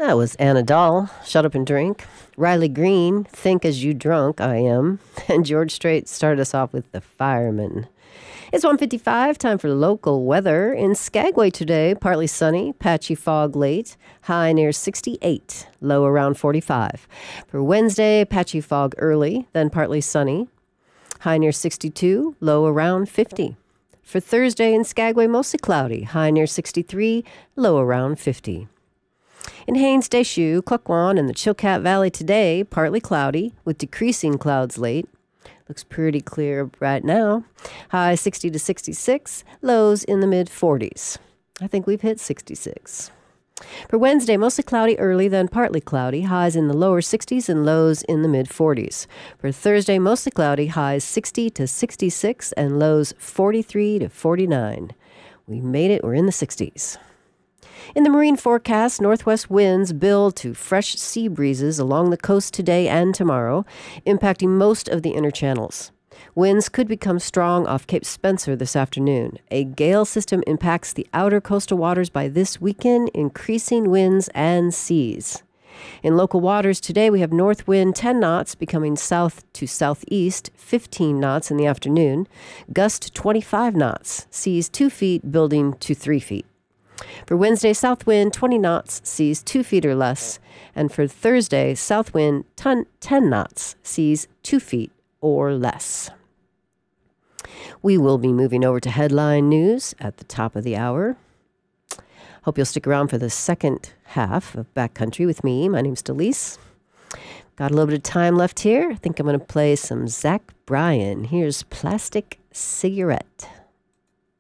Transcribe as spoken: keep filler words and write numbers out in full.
That was Anna Dahl, Shut Up and Drink. Riley Green, Think As You Drunk, I Am. And George Strait started us off with The Fireman. It's one fifty-five, time for local weather. In Skagway today, partly sunny, patchy fog late, high near sixty-eight, low around forty-five. For Wednesday, patchy fog early, then partly sunny, high near sixty-two, low around fifty. For Thursday in Skagway, mostly cloudy, high near sixty-three, low around fifty. In Haines, Deschutes, Klukwan, and the Chilkat Valley today, partly cloudy with decreasing clouds late. Looks pretty clear right now. High sixty to sixty-six, lows in the mid forties. I think we've hit sixty-six. For Wednesday, mostly cloudy early, then partly cloudy. Highs in the lower sixties and lows in the mid forties. For Thursday, mostly cloudy. Highs sixty to sixty-six and lows forty-three to forty-nine. We made it. We're in the sixties. In the marine forecast, northwest winds build to fresh sea breezes along the coast today and tomorrow, impacting most of the inner channels. Winds could become strong off Cape Spencer this afternoon. A gale system impacts the outer coastal waters by this weekend, increasing winds and seas. In local waters today, we have north wind ten knots becoming south to southeast, fifteen knots in the afternoon. Gust twenty-five knots, seas two feet building to three feet. For Wednesday, south wind twenty knots, seas two feet or less. And for Thursday, south wind ten knots, seas two feet or less. We will be moving over to headline news at the top of the hour. Hope you'll stick around for the second half of Backcountry with me. My name's Delise. Got a little bit of time left here. I think I'm going to play some Zach Bryan. Here's Plastic Cigarette.